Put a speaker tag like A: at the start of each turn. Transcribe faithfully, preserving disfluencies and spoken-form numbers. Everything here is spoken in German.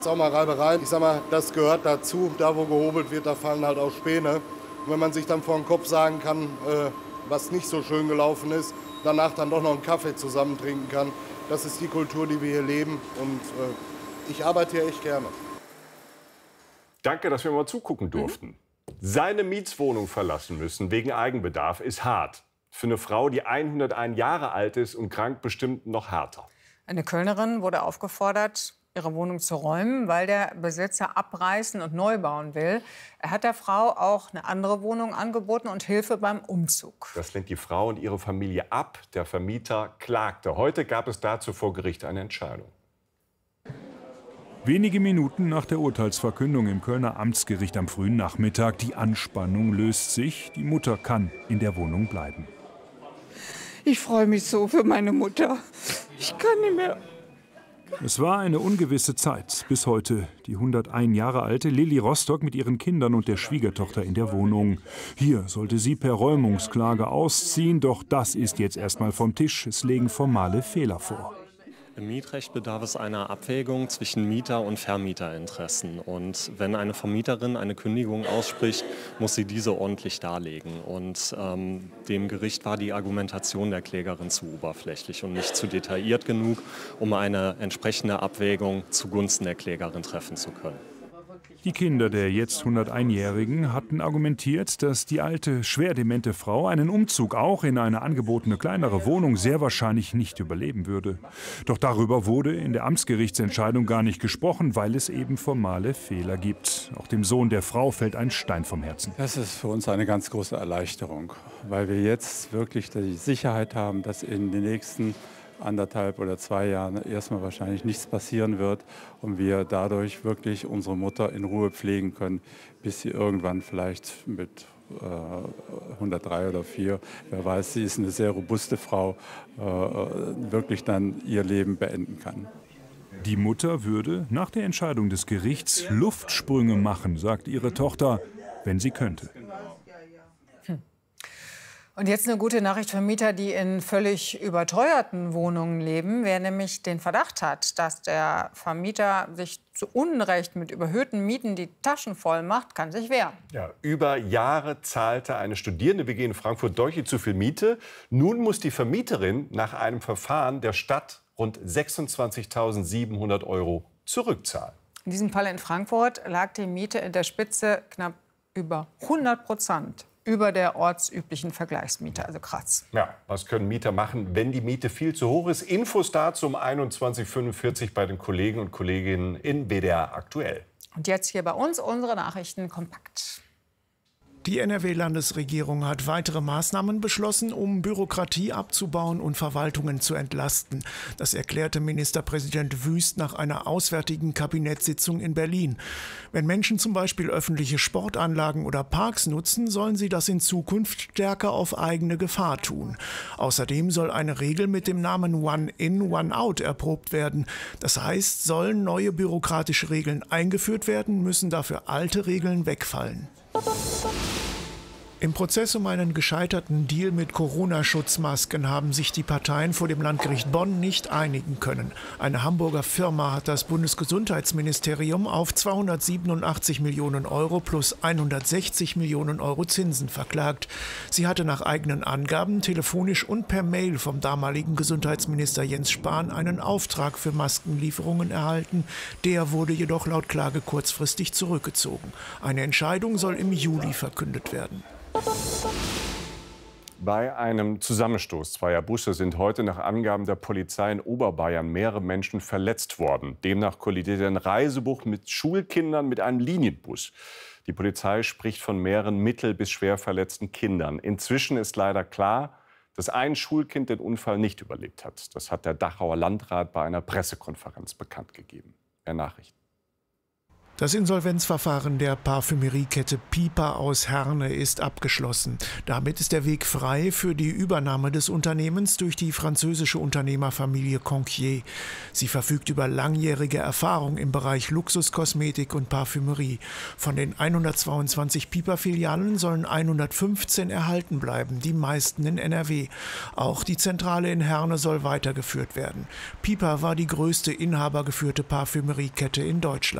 A: Auch mal Reibereien. Ich sag mal, das gehört dazu. Da, wo gehobelt wird, da fallen halt auch Späne. Und wenn man sich dann vor den Kopf sagen kann, äh, was nicht so schön gelaufen ist, danach dann doch noch einen Kaffee zusammen trinken kann, das ist die Kultur, die wir hier leben. Und äh, ich arbeite hier echt gerne.
B: Danke, dass wir mal zugucken durften. Mhm. Seine Mietswohnung verlassen müssen wegen Eigenbedarf ist hart. Für eine Frau, die hunderteins Jahre alt ist und krank, bestimmt noch härter.
C: Eine Kölnerin wurde aufgefordert, ihre Wohnung zu räumen, weil der Besitzer abreißen und neu bauen will. Er hat der Frau auch eine andere Wohnung angeboten und Hilfe beim Umzug.
B: Das lehnt die Frau und ihre Familie ab. Der Vermieter klagte. Heute gab es dazu vor Gericht eine Entscheidung.
D: Wenige Minuten nach der Urteilsverkündung im Kölner Amtsgericht am frühen Nachmittag. Die Anspannung löst sich. Die Mutter kann in der Wohnung bleiben.
E: Ich freue mich so für meine Mutter. Ich kann nicht mehr.
D: Es war eine ungewisse Zeit. Bis heute die hunderteins Jahre alte Lilly Rostock mit ihren Kindern und der Schwiegertochter in der Wohnung. Hier sollte sie per Räumungsklage ausziehen. Doch das ist jetzt erstmal vom Tisch. Es legen formale Fehler vor.
F: Im Mietrecht bedarf es einer Abwägung zwischen Mieter- und Vermieterinteressen. Und wenn eine Vermieterin eine Kündigung ausspricht, muss sie diese ordentlich darlegen. Und ähm, dem Gericht war die Argumentation der Klägerin zu oberflächlich und nicht zu detailliert genug, um eine entsprechende Abwägung zugunsten der Klägerin treffen zu können.
D: Die Kinder der jetzt hunderteinjährigen hatten argumentiert, dass die alte, schwer demente Frau einen Umzug auch in eine angebotene kleinere Wohnung sehr wahrscheinlich nicht überleben würde. Doch darüber wurde in der Amtsgerichtsentscheidung gar nicht gesprochen, weil es eben formale Fehler gibt. Auch dem Sohn der Frau fällt ein Stein vom Herzen.
G: Das ist für uns eine ganz große Erleichterung, weil wir jetzt wirklich die Sicherheit haben, dass in den nächsten anderthalb oder zwei Jahren erstmal wahrscheinlich nichts passieren wird und wir dadurch wirklich unsere Mutter in Ruhe pflegen können, bis sie irgendwann vielleicht mit äh, hundertdrei oder vier, wer weiß, sie ist eine sehr robuste Frau, äh, wirklich dann ihr Leben beenden kann.
D: Die Mutter würde nach der Entscheidung des Gerichts Luftsprünge machen, sagt ihre Tochter, wenn sie könnte.
C: Und jetzt eine gute Nachricht für Mieter, die in völlig überteuerten Wohnungen leben. Wer nämlich den Verdacht hat, dass der Vermieter sich zu Unrecht mit überhöhten Mieten die Taschen voll macht, kann sich wehren.
B: Ja, über Jahre zahlte eine Studierende-W G in Frankfurt deutlich zu viel Miete. Nun muss die Vermieterin nach einem Verfahren der Stadt rund sechsundzwanzigtausendsiebenhundert Euro zurückzahlen.
C: In diesem Fall in Frankfurt lag die Miete in der Spitze knapp über hundert Prozent über der ortsüblichen Vergleichsmiete. Also krass.
B: Ja, was können Mieter machen, wenn die Miete viel zu hoch ist? Infos dazu um einundzwanzig Uhr fünfundvierzig bei den Kollegen und Kolleginnen in B D R aktuell.
C: Und jetzt hier bei uns unsere Nachrichten kompakt.
H: Die N R W-Landesregierung hat weitere Maßnahmen beschlossen, um Bürokratie abzubauen und Verwaltungen zu entlasten. Das erklärte Ministerpräsident Wüst nach einer auswärtigen Kabinettssitzung in Berlin. Wenn Menschen zum Beispiel öffentliche Sportanlagen oder Parks nutzen, sollen sie das in Zukunft stärker auf eigene Gefahr tun. Außerdem soll eine Regel mit dem Namen One-in, One-out erprobt werden. Das heißt, sollen neue bürokratische Regeln eingeführt werden, müssen dafür alte Regeln wegfallen. Im Prozess um einen gescheiterten Deal mit Corona-Schutzmasken haben sich die Parteien vor dem Landgericht Bonn nicht einigen können. Eine Hamburger Firma hat das Bundesgesundheitsministerium auf zweihundertsiebenundachtzig Millionen Euro plus hundertsechzig Millionen Euro Zinsen verklagt. Sie hatte nach eigenen Angaben telefonisch und per Mail vom damaligen Gesundheitsminister Jens Spahn einen Auftrag für Maskenlieferungen erhalten. Der wurde jedoch laut Klage kurzfristig zurückgezogen. Eine Entscheidung soll im Juli verkündet werden.
B: Bei einem Zusammenstoß zweier Busse sind heute nach Angaben der Polizei in Oberbayern mehrere Menschen verletzt worden. Demnach kollidierte ein Reisebus mit Schulkindern mit einem Linienbus. Die Polizei spricht von mehreren mittel- bis schwer verletzten Kindern. Inzwischen ist leider klar, dass ein Schulkind den Unfall nicht überlebt hat. Das hat der Dachauer Landrat bei einer Pressekonferenz bekannt gegeben. Mehr Nachrichten.
H: Das Insolvenzverfahren der Parfümeriekette Piper aus Herne ist abgeschlossen. Damit ist der Weg frei für die Übernahme des Unternehmens durch die französische Unternehmerfamilie Conquier. Sie verfügt über langjährige Erfahrung im Bereich Luxuskosmetik und Parfümerie. Von den hundertzweiundzwanzig Piper-Filialen sollen hundertfünfzehn erhalten bleiben, die meisten in N R W. Auch die Zentrale in Herne soll weitergeführt werden. Piper war die größte inhabergeführte Parfümeriekette in Deutschland.